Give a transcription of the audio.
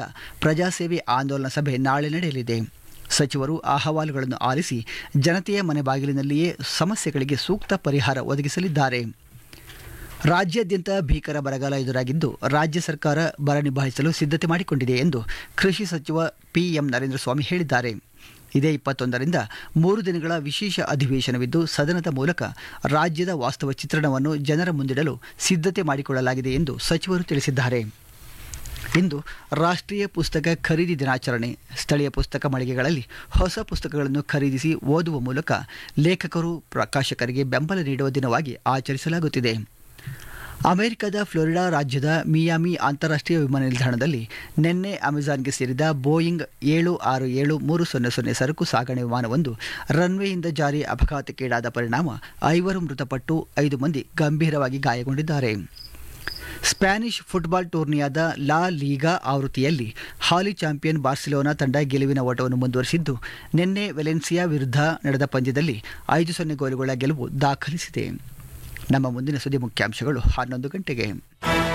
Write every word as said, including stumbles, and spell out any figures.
ಸಂಘದಿಂದ ಪ್ರಜಾಸೇವೆ ಆಂದೋಲನ ಸಭೆ ನಾಳೆ ನಡೆಯಲಿದೆ. ಸಚಿವರು ಅಹವಾಲುಗಳನ್ನು ಆಲಿಸಿ ಜನತೆಯ ಮನೆ ಬಾಗಿಲಿನಲ್ಲಿಯೇ ಸಮಸ್ಯೆಗಳಿಗೆ ಸೂಕ್ತ ಪರಿಹಾರ ಒದಗಿಸಲಿದ್ದಾರೆ. ರಾಜ್ಯಾದ್ಯಂತ ಭೀಕರ ಬರಗಾಲ ಎದುರಾಗಿದ್ದು ರಾಜ್ಯ ಸರ್ಕಾರ ಬರ ನಿಭಾಯಿಸಲು ಸಿದ್ಧತೆ ಮಾಡಿಕೊಂಡಿದೆ ಎಂದು ಕೃಷಿ ಸಚಿವ ಪಿಎಂ ನರೇಂದ್ರ ಸ್ವಾಮಿ ಹೇಳಿದ್ದಾರೆ. ಇದೇ ಇಪ್ಪತ್ತೊಂದರಿಂದ ಮೂರು ದಿನಗಳ ವಿಶೇಷ ಅಧಿವೇಶನವಿದ್ದು ಸದನದ ಮೂಲಕ ರಾಜ್ಯದ ವಾಸ್ತವ ಚಿತ್ರಣವನ್ನು ಜನರ ಮುಂದಿಡಲು ಸಿದ್ಧತೆ ಮಾಡಿಕೊಳ್ಳಲಾಗಿದೆ ಎಂದು ಸಚಿವರು ತಿಳಿಸಿದ್ದಾರೆ. ಇಂದು ರಾಷ್ಟ್ರೀಯ ಪುಸ್ತಕ ಖರೀದಿ ದಿನಾಚರಣೆ. ಸ್ಥಳೀಯ ಪುಸ್ತಕ ಮಳಿಗೆಗಳಲ್ಲಿ ಹೊಸ ಪುಸ್ತಕಗಳನ್ನು ಖರೀದಿಸಿ ಓದುವ ಮೂಲಕ ಲೇಖಕರು ಪ್ರಕಾಶಕರಿಗೆ ಬೆಂಬಲ ನೀಡುವ ದಿನವಾಗಿ ಆಚರಿಸಲಾಗುತ್ತಿದೆ. ಅಮೆರಿಕದ ಫ್ಲೋರಿಡಾ ರಾಜ್ಯದ ಮಿಯಾಮಿ ಅಂತಾರಾಷ್ಟ್ರೀಯ ವಿಮಾನ ನಿಲ್ದಾಣದಲ್ಲಿ ನಿನ್ನೆ ಅಮೆಜಾನ್ಗೆ ಸೇರಿದ ಬೋಯಿಂಗ್ ಏಳು ಆರು ಏಳು ಮೂರು ಸೊನ್ನೆ ಸೊನ್ನೆ ಸರಕು ಸಾಗಣೆ ವಿಮಾನವೊಂದು ರನ್ವೇಯಿಂದ ಜಾರಿ ಅಪಘಾತಕ್ಕೀಡಾದ ಪರಿಣಾಮ ಐವರು ಮೃತಪಟ್ಟು ಐದು ಮಂದಿ ಗಂಭೀರವಾಗಿ ಗಾಯಗೊಂಡಿದ್ದಾರೆ. ಸ್ಪ್ಯಾನಿಷ್ ಫುಟ್ಬಾಲ್ ಟೂರ್ನಿಯಾದ ಲಾ ಲೀಗಾ ಆವೃತ್ತಿಯಲ್ಲಿ ಹಾಲಿ ಚಾಂಪಿಯನ್ ಬಾರ್ಸಿಲೋನಾ ತಂಡ ಗೆಲುವಿನ ಓಟವನ್ನು ಮುಂದುವರಿಸಿದ್ದು ನಿನ್ನೆ ವೆಲೆನ್ಸಿಯಾ ವಿರುದ್ಧ ನಡೆದ ಪಂದ್ಯದಲ್ಲಿ ಐದು ಸೊನ್ನೆ ಗೋಲುಗಳ ಗೆಲುವು ದಾಖಲಿಸಿದೆ. ನಮ್ಮ ಮುಂದಿನ ಸುದ್ದಿ ಮುಖ್ಯಾಂಶಗಳು ಹನ್ನೊಂದು ಗಂಟೆಗೆ.